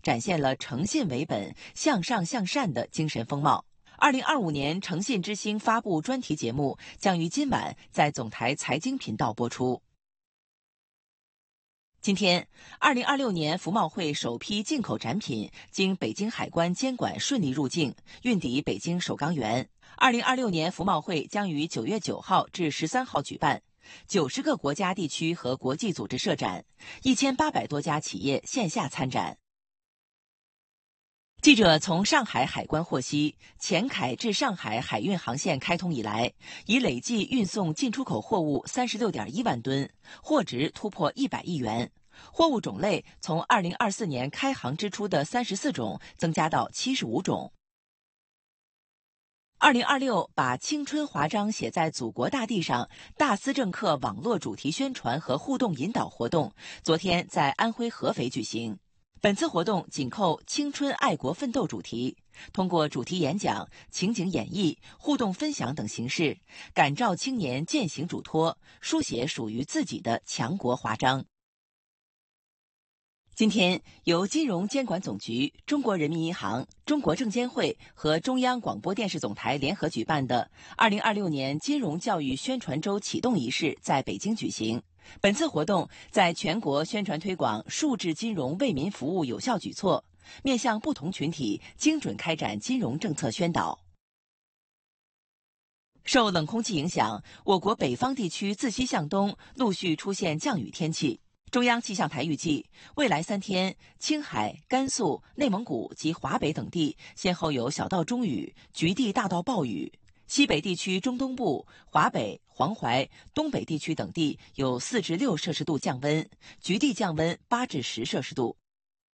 展现了诚信为本、向上向善的精神风貌。2025年诚信之星发布专题节目将于今晚在总台财经频道播出。今天，2026年服贸会首批进口展品经北京海关监管顺利入境，运抵北京首钢园。2026年服贸会将于9月9号至13号举办，90个国家、地区和国际组织设展，1800多家企业线下参展。记者从上海海关获悉，前海至上海海运航线开通以来，已累计运送进出口货物36.1万吨，货值突破100亿元，货物种类从2024年开航之初的34种增加到75种。2026把青春华章写在祖国大地上大思政课网络主题宣传和互动引导活动昨天在安徽合肥举行。本次活动紧扣青春爱国奋斗主题，通过主题演讲、情景演绎、互动分享等形式，感召青年践行嘱托，书写属于自己的强国华章。今天，由金融监管总局、中国人民银行、中国证监会和中央广播电视总台联合举办的2026年金融教育宣传周启动仪式在北京举行。本次活动在全国宣传推广数字金融为民服务有效举措，面向不同群体精准开展金融政策宣导。受冷空气影响，我国北方地区自西向东陆续出现降雨天气。中央气象台预计，未来3天，青海、甘肃、内蒙古及华北等地先后有小到中雨，局地大到暴雨。西北地区中东部、华北、黄淮、东北地区等地有4至6摄氏度降温，局地降温8至10摄氏度。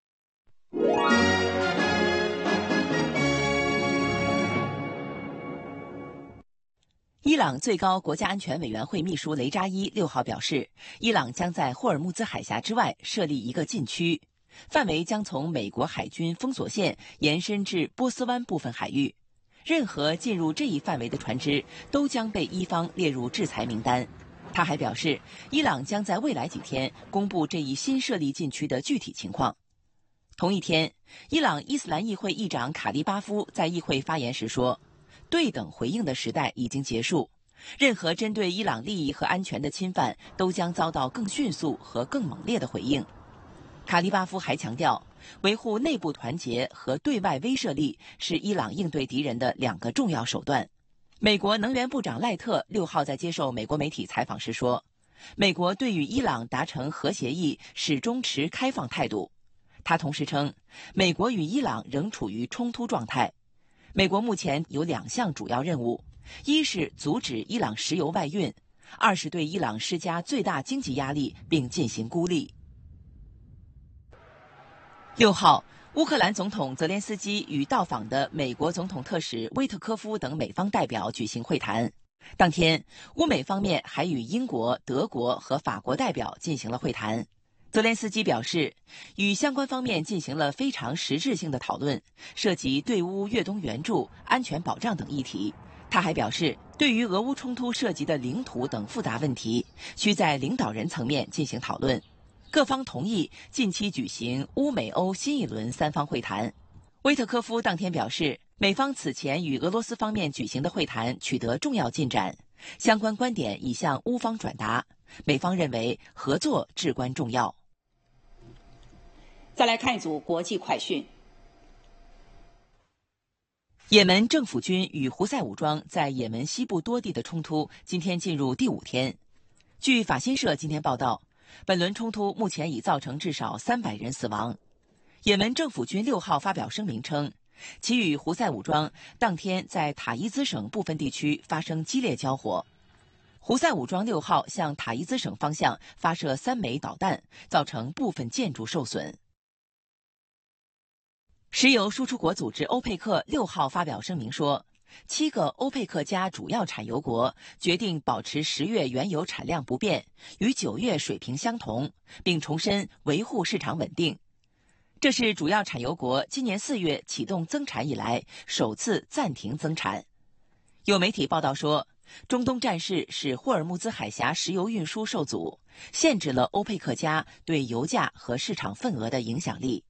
伊朗最高国家安全委员会秘书雷扎伊6号表示，伊朗将在霍尔木兹海峡之外设立一个禁区，范围将从美国海军封锁线延伸至波斯湾部分海域。任何进入这一范围的船只都将被伊方列入制裁名单。他还表示，伊朗将在未来几天公布这一新设立禁区的具体情况。同一天，伊朗伊斯兰议会议长卡利巴夫在议会发言时说，对等回应的时代已经结束，任何针对伊朗利益和安全的侵犯都将遭到更迅速和更猛烈的回应。卡利巴夫还强调，维护内部团结和对外威慑力是伊朗应对敌人的2个重要手段。美国能源部长赖特6号在接受美国媒体采访时说，美国对与伊朗达成核协议始终持开放态度。他同时称，美国与伊朗仍处于冲突状态。美国目前有2项主要任务，一是阻止伊朗石油外运，2是对伊朗施加最大经济压力并进行孤立。6号，乌克兰总统泽连斯基与到访的美国总统特使威特科夫等美方代表举行会谈。当天，乌美方面还与英国、德国和法国代表进行了会谈。泽连斯基表示，与相关方面进行了非常实质性的讨论，涉及对乌越冬援助、安全保障等议题。他还表示，对于俄乌冲突涉及的领土等复杂问题，需在领导人层面进行讨论。各方同意近期举行乌美欧新一轮3方会谈。威特科夫当天表示，美方此前与俄罗斯方面举行的会谈取得重要进展，相关观点已向乌方转达，美方认为合作至关重要。 再来看一组国际快讯。 也门政府军与胡塞武装在也门西部多地的冲突今天进入第5天。据法新社今天报道，本轮冲突目前已造成至少300人死亡。也门政府军6号发表声明称，其与胡塞武装当天在塔伊兹省部分地区发生激烈交火。胡塞武装6号向塔伊兹省方向发射3枚导弹，造成部分建筑受损。石油输出国组织欧佩克6号发表声明说，7个欧佩克加主要产油国决定保持10月原油产量不变，与9月水平相同，并重申维护市场稳定。这是主要产油国今年4月启动增产以来首次暂停增产。有媒体报道说，中东战事使霍尔木兹海峡石油运输受阻，限制了欧佩克加对油价和市场份额的影响力。